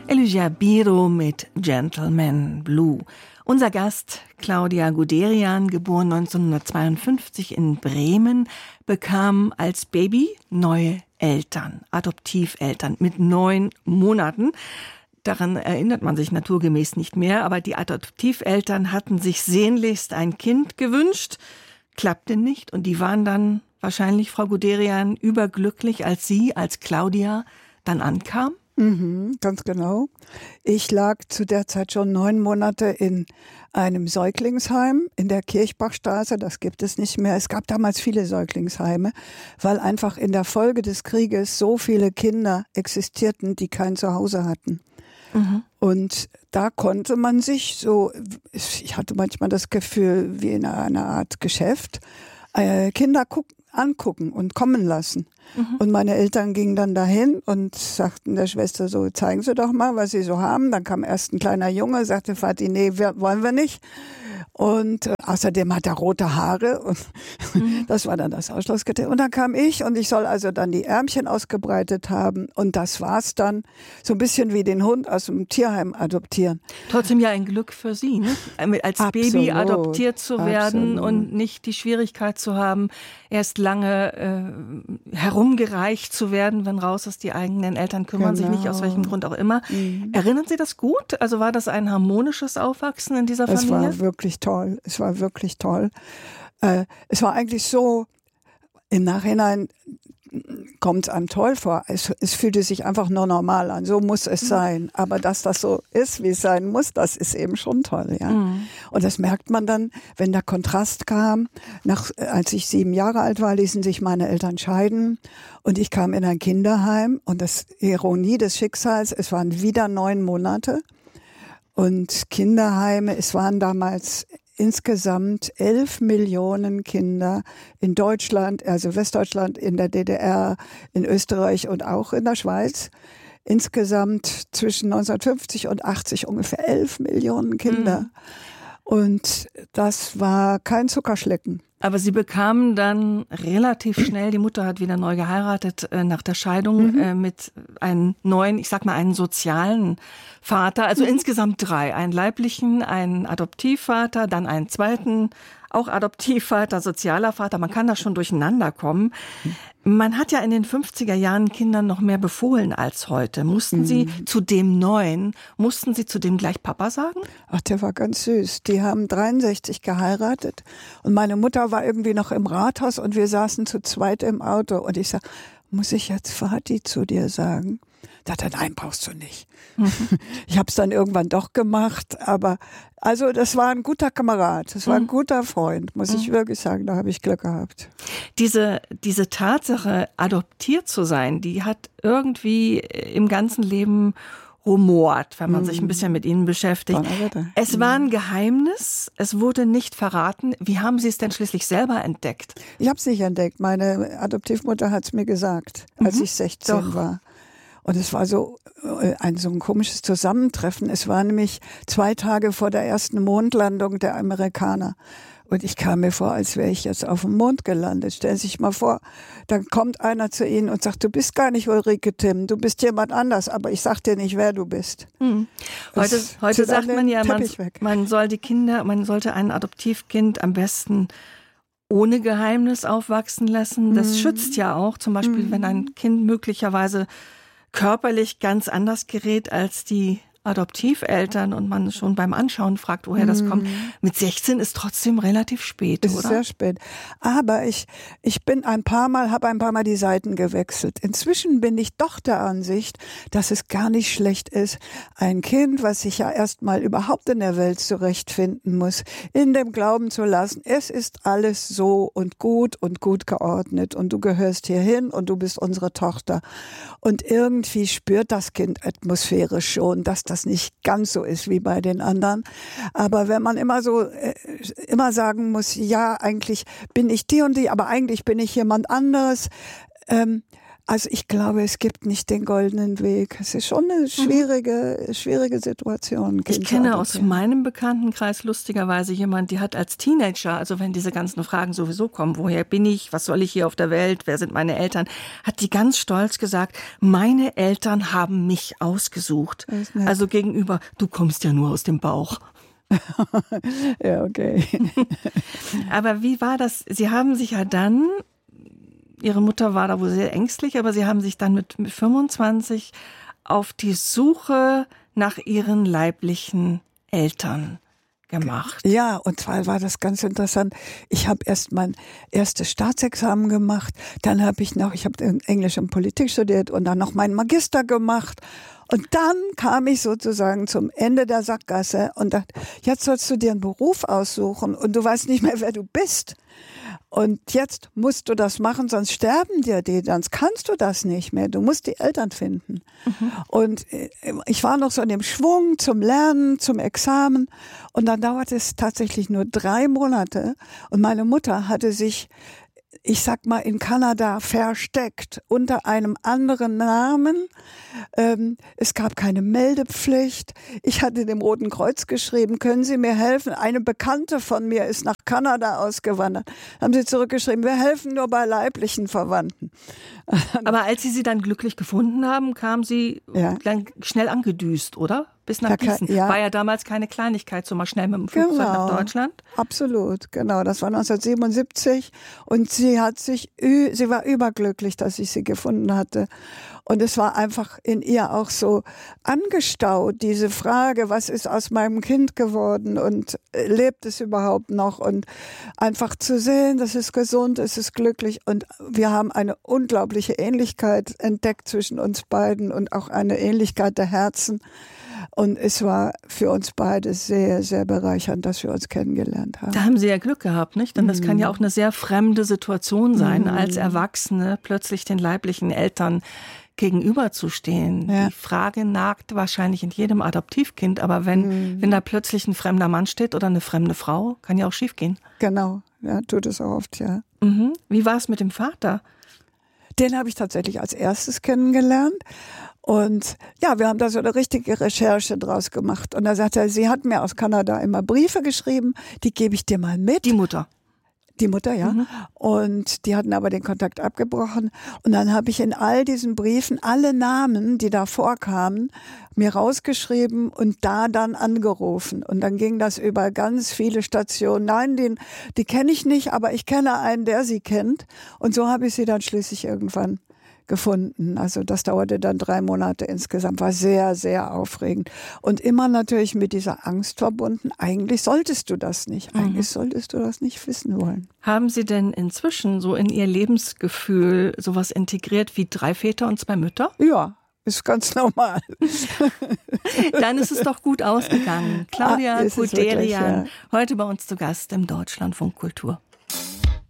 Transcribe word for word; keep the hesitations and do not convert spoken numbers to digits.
Elijah Biro mit Gentleman Blue. Unser Gast, Claudia Guderian, geboren neunzehnhundertzweiundfünfzig in Bremen, bekam als Baby neue Eltern, Adoptiveltern mit neun Monaten. Daran erinnert man sich naturgemäß nicht mehr, aber die Adoptiveltern hatten sich sehnlichst ein Kind gewünscht, klappte nicht und die waren dann wahrscheinlich, Frau Guderian, überglücklich, als Sie, als Claudia, dann ankam? Mhm, ganz genau. Ich lag zu der Zeit schon neun Monate in einem Säuglingsheim in der Kirchbachstraße. Das gibt es nicht mehr. Es gab damals viele Säuglingsheime, weil einfach in der Folge des Krieges so viele Kinder existierten, die kein Zuhause hatten. Mhm. Und da konnte man sich so, ich hatte manchmal das Gefühl, wie in einer Art Geschäft, äh, Kinder gucken, angucken und kommen lassen. Mhm. Und meine Eltern gingen dann dahin und sagten der Schwester so, zeigen Sie doch mal, was Sie so haben. Dann kam erst ein kleiner Junge, sagte Vati, nee, wir, wollen wir nicht. Und äh, außerdem hat er rote Haare und mhm. das war dann das Ausschlusskriterium. Und dann kam ich und ich soll also dann die Ärmchen ausgebreitet haben und das war's dann. So ein bisschen wie den Hund aus dem Tierheim adoptieren. Trotzdem ja ein Glück für Sie, ne? Als Absolut. Baby adoptiert zu werden Absolut. Und nicht die Schwierigkeit zu haben, erst lange äh, herumgereicht zu werden, wenn raus ist, die eigenen Eltern kümmern genau. sich nicht, aus welchem Grund auch immer. Mhm. Erinnern Sie das gut? Also war das ein harmonisches Aufwachsen in dieser Familie? Es war wirklich toll. Es war wirklich toll. Äh, es war eigentlich so, im Nachhinein kommt es einem toll vor. Es, es fühlte sich einfach nur normal an. So muss es mhm. sein. Aber dass das so ist, wie es sein muss, das ist eben schon toll. Ja? Mhm. Und das merkt man dann, wenn der Kontrast kam. Nach, als ich sieben Jahre alt war, ließen sich meine Eltern scheiden. Und ich kam in ein Kinderheim. Und das Ironie des Schicksals, es waren wieder neun Monate. Und Kinderheime, es waren damals insgesamt elf Millionen Kinder in Deutschland, also Westdeutschland, in der D D R, in Österreich und auch in der Schweiz. Insgesamt zwischen neunzehnhundertfünfzig und achtzig ungefähr elf Millionen Kinder. Mhm. Und das war kein Zuckerschlecken. Aber Sie bekamen dann relativ schnell, die Mutter hat wieder neu geheiratet, äh, nach der Scheidung mhm. äh, mit einem neuen, ich sag mal, einen sozialen Vater, also mhm. insgesamt drei. Einen leiblichen, einen Adoptivvater, dann einen zweiten, auch Adoptivvater, sozialer Vater. Man kann da schon durcheinander kommen. Man hat ja in den fünfziger Jahren Kindern noch mehr befohlen als heute. Mussten mhm. Sie zu dem Neuen, mussten Sie zu dem gleich Papa sagen? Ach, der war ganz süß. Die haben dreiundsechzig geheiratet und meine Mutter war irgendwie noch im Rathaus und wir saßen zu zweit im Auto und ich sag, muss ich jetzt Vati zu dir sagen? Da hat er, nein, brauchst du nicht. Mhm. Ich habe es dann irgendwann doch gemacht, aber also das war ein guter Kamerad, das war ein mhm. guter Freund, muss mhm. ich wirklich sagen, da habe ich Glück gehabt. Diese, diese Tatsache, adoptiert zu sein, die hat irgendwie im ganzen Leben rumort, wenn man mhm. sich ein bisschen mit ihnen beschäftigt. Es war ein Geheimnis, es wurde nicht verraten. Wie haben Sie es denn schließlich selber entdeckt? Ich habe es nicht entdeckt, meine Adoptivmutter hat es mir gesagt, als mhm. ich sechzehn Doch. war. Und es war so ein, so ein komisches Zusammentreffen. Es war nämlich zwei Tage vor der ersten Mondlandung der Amerikaner. Und ich kam mir vor, als wäre ich jetzt auf dem Mond gelandet. Stellen Sie sich mal vor, dann kommt einer zu Ihnen und sagt, du bist gar nicht Ulrike Timm, du bist jemand anders, aber ich sag dir nicht, wer du bist. Hm. Heute, heute sagt man ja, man, man soll die Kinder, man sollte ein Adoptivkind am besten ohne Geheimnis aufwachsen lassen. Das hm. schützt ja auch, zum Beispiel, hm. wenn ein Kind möglicherweise körperlich ganz anders gerät als die Adoptiveltern und man schon beim Anschauen fragt, woher das kommt. Mit sechzehn ist trotzdem relativ spät, es oder? Ist sehr spät. Aber ich, ich bin ein paar Mal, habe ein paar Mal die Seiten gewechselt. Inzwischen bin ich doch der Ansicht, dass es gar nicht schlecht ist, ein Kind, was sich ja erstmal überhaupt in der Welt zurechtfinden muss, in dem Glauben zu lassen, es ist alles so und gut und gut geordnet und du gehörst hierhin und du bist unsere Tochter. Und irgendwie spürt das Kind atmosphärisch schon, dass das nicht ganz so ist wie bei den anderen. Aber wenn man immer so, äh, immer sagen muss, ja, eigentlich bin ich die und die, aber eigentlich bin ich jemand anderes. Ähm, Also ich glaube, es gibt nicht den goldenen Weg. Es ist schon eine schwierige, mhm. schwierige Situation. Ich kenne aus meinem Bekanntenkreis lustigerweise jemand, die hat als Teenager, also wenn diese ganzen Fragen sowieso kommen, woher bin ich, was soll ich hier auf der Welt, wer sind meine Eltern, hat die ganz stolz gesagt, meine Eltern haben mich ausgesucht. Also gegenüber, du kommst ja nur aus dem Bauch. Ja, okay. Aber wie war das? Sie haben sich ja dann, Ihre Mutter war da wohl sehr ängstlich, aber Sie haben sich dann mit fünfundzwanzig auf die Suche nach Ihren leiblichen Eltern gemacht. Ja, und zwar war das ganz interessant. Ich habe erst mein erstes Staatsexamen gemacht, dann habe ich noch, ich habe Englisch und Politik studiert und dann noch meinen Magister gemacht. Und dann kam ich sozusagen zum Ende der Sackgasse und dachte, jetzt sollst du dir einen Beruf aussuchen und du weißt nicht mehr, wer du bist. Und jetzt musst du das machen, sonst sterben dir die, sonst kannst du das nicht mehr. Du musst die Eltern finden. Mhm. Und ich war noch so in dem Schwung zum Lernen, zum Examen. Und dann dauerte es tatsächlich nur drei Monate. Und meine Mutter hatte sich, ich sag mal, in Kanada versteckt unter einem anderen Namen. Ähm, es gab keine Meldepflicht. Ich hatte dem Roten Kreuz geschrieben, können Sie mir helfen? Eine Bekannte von mir ist nach Kanada ausgewandert. Haben sie zurückgeschrieben, wir helfen nur bei leiblichen Verwandten. Aber als Sie sie dann glücklich gefunden haben, kam sie ja. dann schnell angedüst, oder? Bis nach Gießen. Ja. War ja damals keine Kleinigkeit, so mal schnell mit dem Flugzeug genau. nach Deutschland. Absolut, genau. Das war neunzehnhundertsiebenundsiebzig und sie hat sich, sie war überglücklich, dass ich sie gefunden hatte. Und es war einfach in ihr auch so angestaut, diese Frage, was ist aus meinem Kind geworden und lebt es überhaupt noch? Und einfach zu sehen, das ist gesund, es ist glücklich und wir haben eine unglaubliche Ähnlichkeit entdeckt zwischen uns beiden und auch eine Ähnlichkeit der Herzen. Und es war für uns beide sehr, sehr bereichernd, dass wir uns kennengelernt haben. Da haben Sie ja Glück gehabt, nicht? Denn das kann ja auch eine sehr fremde Situation sein, mhm. als Erwachsene plötzlich den leiblichen Eltern gegenüberzustehen. Ja. Die Frage nagt wahrscheinlich in jedem Adoptivkind, aber wenn, mhm. wenn da plötzlich ein fremder Mann steht oder eine fremde Frau, kann ja auch schiefgehen. Genau, ja, tut es auch oft, ja. Mhm. Wie war es mit dem Vater? Den habe ich tatsächlich als erstes kennengelernt. Und ja, wir haben da so eine richtige Recherche draus gemacht. Und da sagt er, sie hat mir aus Kanada immer Briefe geschrieben, die gebe ich dir mal mit. Die Mutter? Die Mutter, ja. Mhm. Und die hatten aber den Kontakt abgebrochen. Und dann habe ich in all diesen Briefen alle Namen, die da vorkamen, mir rausgeschrieben und da dann angerufen. Und dann ging das über ganz viele Stationen. Nein, den, die kenne ich nicht, aber ich kenne einen, der sie kennt. Und so habe ich sie dann schließlich irgendwann gefunden. Also das dauerte dann drei Monate insgesamt, war sehr, sehr aufregend. Und immer natürlich mit dieser Angst verbunden, eigentlich solltest du das nicht, eigentlich mhm. solltest du das nicht wissen wollen. Haben Sie denn inzwischen so in Ihr Lebensgefühl sowas integriert wie drei Väter und zwei Mütter? Ja. Ist ganz normal. Dann ist es doch gut ausgegangen. Claudia ah, Guderian, ja. heute bei uns zu Gast im Deutschlandfunk Kultur.